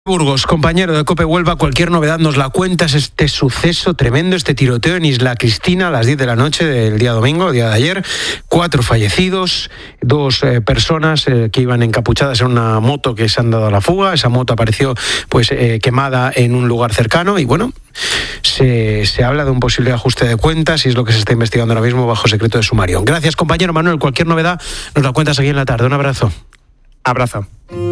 Burgos, compañero de COPE Huelva, cualquier novedad nos la cuentas. Este suceso tremendo, este tiroteo en Isla Cristina a las 10 de la noche del día domingo, día de ayer. 4 fallecidos, 2 personas que iban encapuchadas en una moto que se han dado a la fuga. Esa moto apareció quemada en un lugar cercano y bueno, se habla de un posible ajuste de cuentas y es lo que se está investigando ahora mismo bajo secreto de sumario. Gracias, compañero Manuel. Cualquier novedad nos la cuentas aquí en la tarde. Un abrazo. Abrazo.